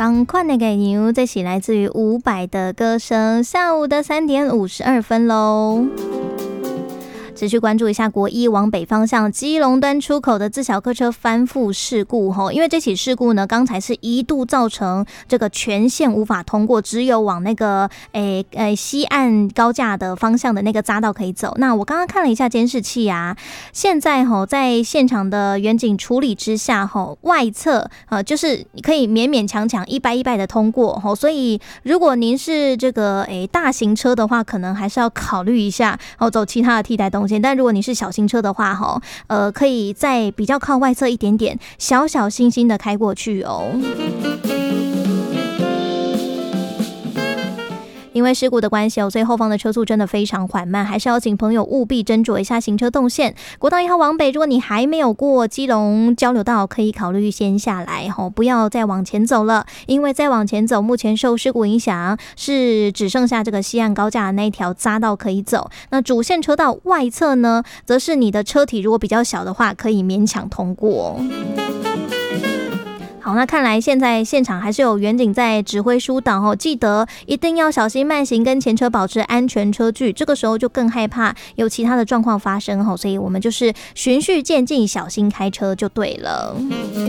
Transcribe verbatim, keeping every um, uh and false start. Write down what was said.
赶快那个牛，这是来自于伍佰的歌声。下午的三点五十二分喽。持续关注一下国一往北方向基隆端出口的自小客车翻覆事故，因为这起事故呢，刚才是一度造成这个全线无法通过，只有往那个诶诶西岸高架的方向的那个匝道可以走。那我刚刚看了一下监视器啊，现在吼在现场的远景处理之下，吼外侧呃就是可以勉勉强强一掰一掰的通过，吼，所以如果您是这个诶大型车的话，可能还是要考虑一下，哦走其他的替代东西。但如果你是小型车的话，哈，呃，可以在比较靠外侧一点点，小小心心的开过去哦。因为事故的关系，所以后方的车速真的非常缓慢，还是要请朋友务必斟酌一下行车动线。国道一号往北，如果你还没有过基隆交流道，可以考虑先下来，不要再往前走了，因为再往前走，目前受事故影响是只剩下这个西岸高架的那一条匝道可以走。那主线车道外侧呢，则是你的车体如果比较小的话，可以勉强通过。好，那看来现在现场还是有远景在指挥疏导哦，记得一定要小心慢行，跟前车保持安全车距。这个时候就更害怕有其他的状况发生哦，所以我们就是循序渐进，小心开车就对了。